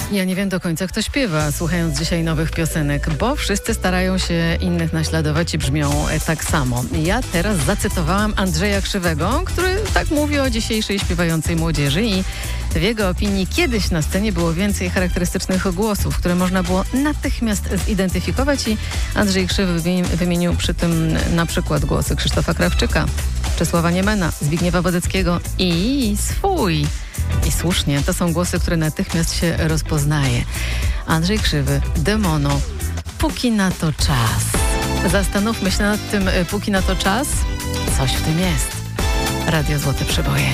Ja nie wiem do końca, kto śpiewa, słuchając dzisiaj nowych piosenek, bo wszyscy starają się innych naśladować i brzmią tak samo. Ja teraz zacytowałam Andrzeja Krzywego, który tak mówi o dzisiejszej śpiewającej młodzieży i w jego opinii kiedyś na scenie było więcej charakterystycznych głosów, które można było natychmiast zidentyfikować i Andrzej Krzywy wymienił przy tym na przykład głosy Krzysztofa Krawczyka, Czesława Niemena, Zbigniewa Wodeckiego i swój. I słusznie, to są głosy, które natychmiast się rozpoznaje. Andrzej Krzywy, Demono, póki na to czas. Zastanówmy się nad tym, póki na to czas. Coś w tym jest. Radio Złote Przeboje.